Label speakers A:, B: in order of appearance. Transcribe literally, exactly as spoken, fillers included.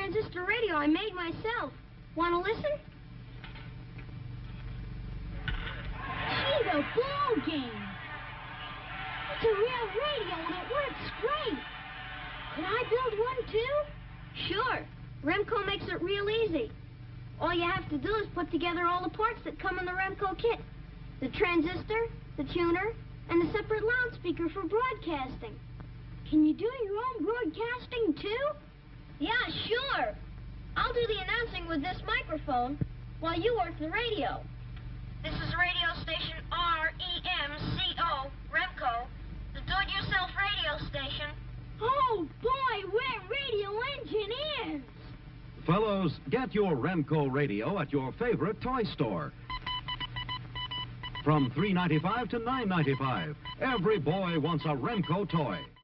A: transistor radio I made myself. Want to listen?
B: Gee, the ball game. It's a real radio and it works great. Could I build one too?
A: Sure. Remco makes it real easy. All you have to do is put together all the parts that come in the Remco kit. The transistor, the tuner, and a separate loudspeaker for broadcasting.
B: Can you do your own broadcasting too?
A: Yeah, sure. I'll do the announcing with this microphone while you work the radio. This is radio station R E M C O, Remco, the do-it-yourself radio station.
B: Oh, boy, we're radio engineers.
C: Fellows, get your Remco radio at your favorite toy store. From three ninety-five to nine ninety-five, every boy wants a Remco toy.